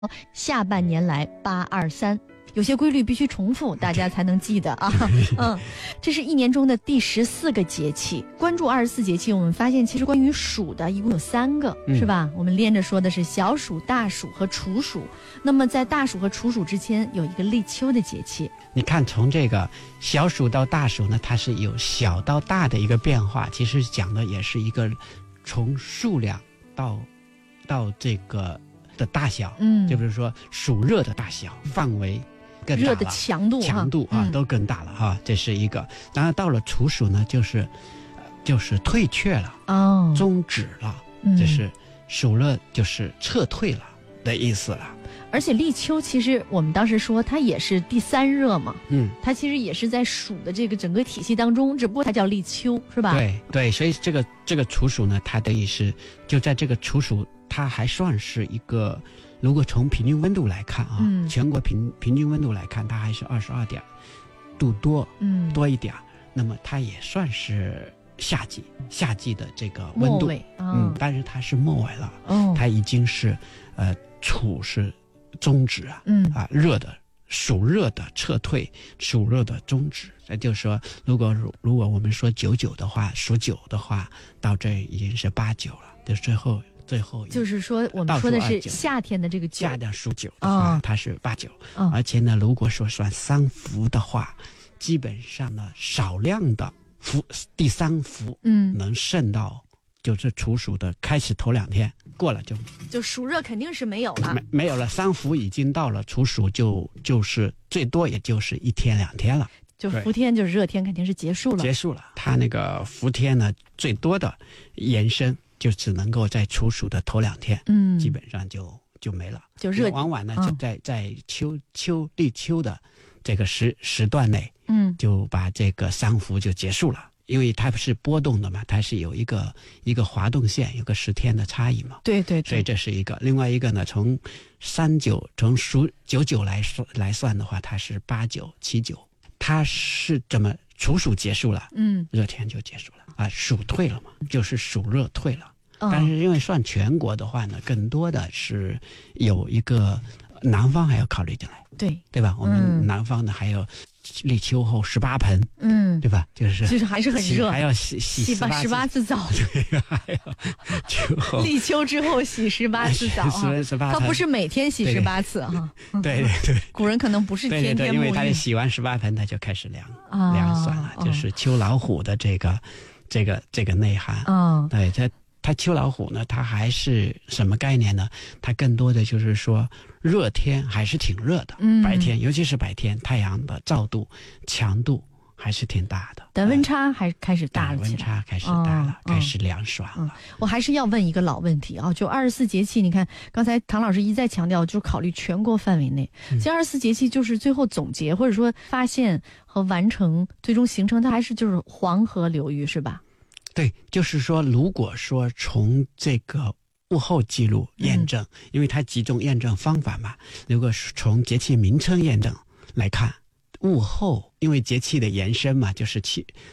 下半年来823，有些规律必须重复，大家才能记得啊。这是一年中的第14个节气。关注24节气，我们发现其实关于鼠的一共有3个，是吧？我们连着说的是小暑、大暑和处暑。那么在大暑和处暑之间有一个立秋的节气。 你看，从这个小暑到大暑呢，它是有小到大的一个变化，其实讲的也是一个从数量到这个的大小，就比如说暑热的大小范围更大了， 热的强度都更大了哈，这是一个。然后到了处暑呢，就是退却了，终止了，这是暑热就是撤退了的意思了。 而且立秋其实我们当时说它也是第3热嘛，它其实也是在暑的这个整个体系当中，只不过它叫立秋，是吧？ 对，所以这个处暑呢，它等于是就在这个处暑，它还算是一个，如果从平均温度来看啊，全国平均温度来看，它还是22点度多一点，那么它也算是夏季的这个温度，但是它是末尾了，它已经是处是终止暑热的撤退，暑热的终止。那就是说，如果我们说99的话，数9的话，到这已经是89了，就最后就是说我们说的是夏天的这个9， 夏天数9的话，它是89，而且呢，如果说算3伏的话，基本上呢，少量的第3伏，能渗到。就是处暑的开始头2天过了就暑热肯定是没有了， 没有了，3伏已经到了，处暑就是最多也就是1天2天了， 就伏天就是热天肯定是结束了。 它那个伏天呢，最多的延伸就只能够在处暑的头2天，基本上就没了， 就热。 往往呢就在立秋的这个时段内，就把这个3伏就结束了。因为它是波动的嘛，它是有一个滑动线，有个10天的差异嘛。 对， 所以这是一个。另外一个呢，从从数99来算的话，它是89、79，它是怎么处暑结束了，热天就结束了啊，暑退了嘛，就是暑热退了。但是因为算全国的话呢，更多的是有一个南方还要考虑进来，对吧？我们南方呢还有立秋后18盆，对吧？就是还是很热， 还要洗 18次澡， 对，还要立秋之后洗18次澡啊，它不是每天洗18次哈。 对， 古人可能不是天天沐浴， 因为他洗完18盆，他就开始凉算了，就是秋老虎的这个内涵。对，它秋老虎呢，它还是什么概念呢？它更多的就是说，热天还是挺热的，白天尤其是白天，太阳的照度强度还是挺大的， 但温差还开始大了起来， 温差开始大了，开始凉爽了。 我还是要问一个老问题啊，就24节气，你看刚才唐老师一再强调，就是考虑全国范围内，其实24节气就是最后总结或者说发现和完成，最终形成它还是就是黄河流域，是吧？ 对，就是说，如果说从这个物候记录验证，因为它几种验证方法嘛，如果是从节气名称验证来看，物候因为节气的延伸嘛，就是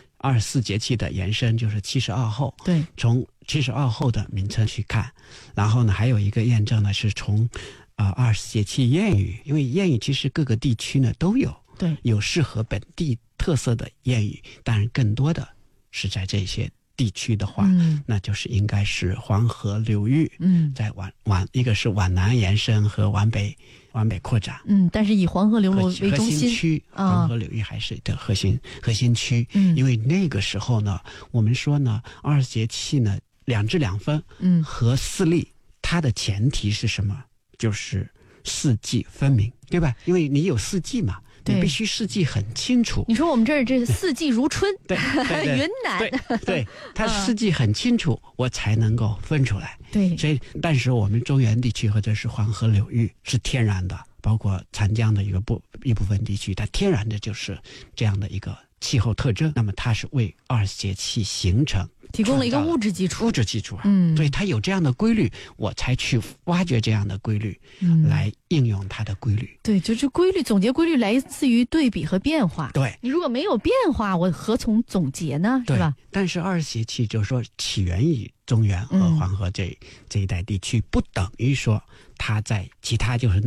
24节气的延伸就是72候， 对， 从72候的名称去看，然后呢，还有一个验证呢是从20节气谚语，因为谚语其实各个地区呢都有， 对，有适合本地特色的谚语，当然更多的是在这些地区的话，那就是应该是黄河流域，在一个是往南延伸和往北扩展，但是以黄河流域为中心区，黄河流域还是的核心区，因为那个时候呢，我们说呢，20节气呢2至2分，和4立，它的前提是什么？就是四季分明，对吧？因为你有4季嘛。你必须4季很清楚。 你说我们这4季如春， 对， 云南， 对，它4季很清楚，我才能够分出来。 对， 所以，但是我们中原地区或者是黄河流域是天然的，包括长江的一部分地区，它天然的就是这样的一个气候特征。那么，它是为20节气形成提供了一个物质基础啊。对，它有这样的规律，我才去挖掘这样的规律，来应用它的规律。 对，就是规律，总结规律来自于对比和变化。 对， 你如果没有变化，我何从总结呢？是吧？ 但是二十节气就是说起源于中原和黄河这一带地区，不等于说它在其他就是